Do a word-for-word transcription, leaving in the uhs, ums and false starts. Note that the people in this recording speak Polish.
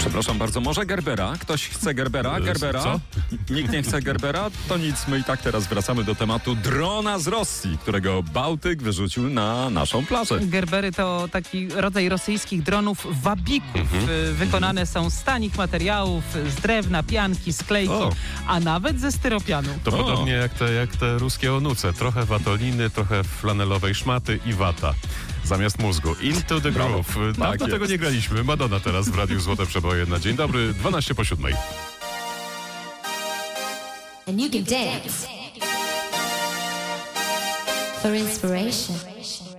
Przepraszam bardzo, może Gerbera? Ktoś chce Gerbera? Gerbera? Co? Nikt nie chce Gerbera? To nic, my i tak teraz wracamy do tematu drona z Rosji, którego Bałtyk wyrzucił na naszą plażę. Gerbery to taki rodzaj rosyjskich dronów wabików. Mhm. Y, Wykonane są z tanich materiałów, z drewna, pianki, sklejki, O. a nawet ze styropianu. To O. podobnie jak te, jak te ruskie onuce. Trochę watoliny, trochę flanelowej szmaty i wata. Zamiast mózgu. Into the Brawo. groove. Dawno Tak tego jest. nie graliśmy. Madonna teraz w Radiu Złote Przeboje na dzień dobry. dwanaście po siódmej. And you can dance for inspiration.